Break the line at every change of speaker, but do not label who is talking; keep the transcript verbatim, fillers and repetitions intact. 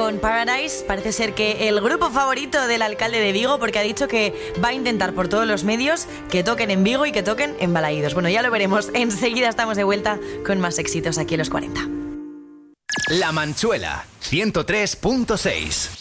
con Paradise. Parece ser que el grupo favorito del alcalde de Vigo, porque ha dicho que va a intentar por todos los medios que toquen en Vigo y que toquen en Balaídos. Bueno, ya lo veremos. Enseguida estamos de vuelta con más éxitos aquí en Los cuarenta.
La Manchuela, ciento tres punto seis.